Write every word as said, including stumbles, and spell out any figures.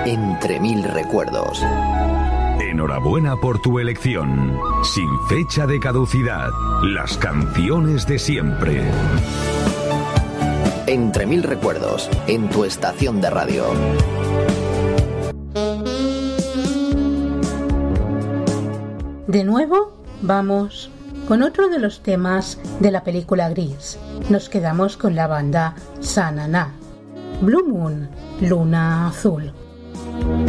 Entre mil recuerdos. Enhorabuena por tu elección. Sin fecha de caducidad. Las canciones de siempre. Entre mil recuerdos, en tu estación de radio. De nuevo, vamos con otro de los temas de la película Gris. Nos quedamos con la banda Sa Na Na. Blue Moon, Luna Azul.